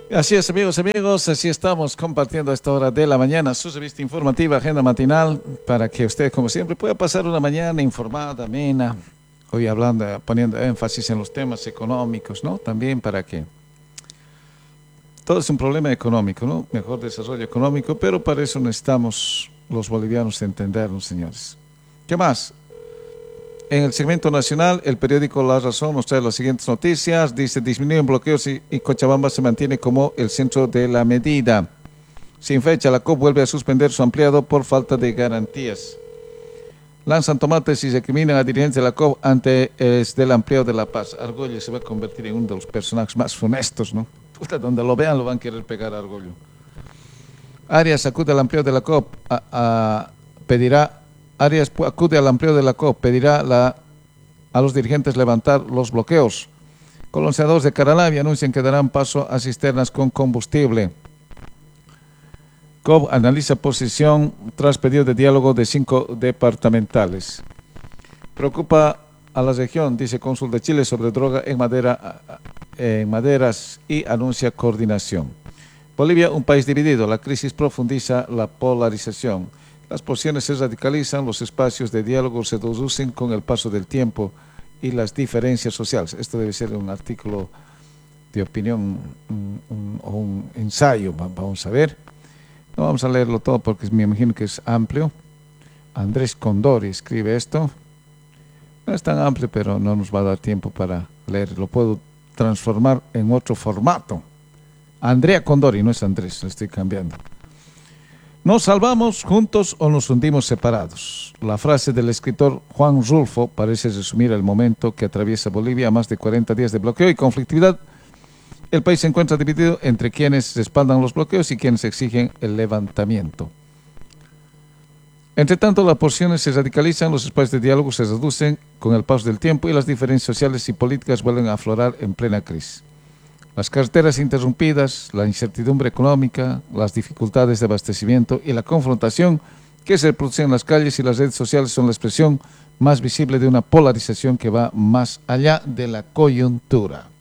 Así es, amigos, así estamos compartiendo a esta hora de la mañana su revista informativa, Agenda Matinal, para que usted, como siempre, pueda pasar una mañana informada, amena, hoy hablando, poniendo énfasis en los temas económicos, ¿no? También para que todo es un problema económico, ¿no? Mejor desarrollo económico, pero para eso necesitamos los bolivianos entendernos, señores. ¿Qué más? En el segmento nacional, el periódico La Razón nos trae las siguientes noticias. Dice, disminuyen bloqueos y Cochabamba se mantiene como el centro de la medida. Sin fecha, la COP vuelve a suspender su ampliado por falta de garantías. Lanzan tomates y recriminan a dirigentes de la COP antes del ampliado de La Paz. Argüello se va a convertir en uno de los personajes más funestos, ¿no? Donde lo vean lo van a querer pegar a Argüello. Arias acude al ampliado de la COP, Arias acude al amplio de la COP, pedirá a los dirigentes levantar los bloqueos. Colonizadores de Caralabi anuncian que darán paso a cisternas con combustible. COP analiza posición tras pedido de diálogo de 5 departamentales. Preocupa a la región, dice Cónsul de Chile, sobre droga en maderas y anuncia coordinación. Bolivia, un país dividido. La crisis profundiza la polarización. Las posiciones se radicalizan, los espacios de diálogo se reducen con el paso del tiempo y las diferencias sociales. Esto debe ser un artículo de opinión o un ensayo, vamos a ver. No vamos a leerlo todo porque me imagino que es amplio. Andrés Condori escribe esto. No es tan amplio, pero no nos va a dar tiempo para leer. Lo puedo transformar en otro formato. Andrea Condori, no es Andrés, lo estoy cambiando. ¿Nos salvamos juntos o nos hundimos separados? La frase del escritor Juan Rulfo parece resumir el momento que atraviesa Bolivia a más de 40 días de bloqueo y conflictividad. El país se encuentra dividido entre quienes respaldan los bloqueos y quienes exigen el levantamiento. Entre tanto, las posiciones se radicalizan, los espacios de diálogo se reducen con el paso del tiempo y las diferencias sociales y políticas vuelven a aflorar en plena crisis. Las carreteras interrumpidas, la incertidumbre económica, las dificultades de abastecimiento y la confrontación que se producen en las calles y las redes sociales son la expresión más visible de una polarización que va más allá de la coyuntura.